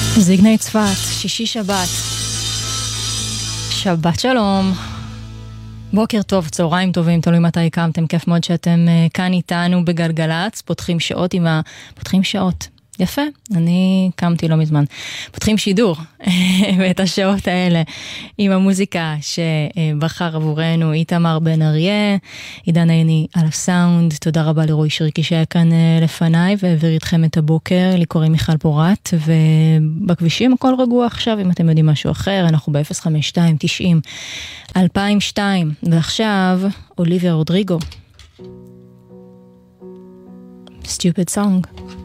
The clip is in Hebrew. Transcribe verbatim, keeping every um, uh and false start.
זיגני צפת, שישי שבת. שבת שלום. בוקר טוב, צהריים טובים, תלוי מתי הקמתם, כיף מאוד שאתם uh, כאן איתנו בגלגלץ, פותחים שעות עם ה... פותחים שעות. יפה, אני קמתי לא מזמן. פותחים שידור ואת השעות האלה עם המוזיקה שבחר עבורנו איתמר בן אריה, עידן עיני על הסאונד, תודה רבה לרועי שריקי שהיה כאן לפניי והעביר איתכם את הבוקר, לי קוראים מיכל פורט, ובכבישים הכל רגוע עכשיו, אם אתם יודעים משהו אחר, אנחנו ב-אפס חמש שתיים תשעים אלפיים ושתיים, ועכשיו אוליביה רודריגו. Stupid song.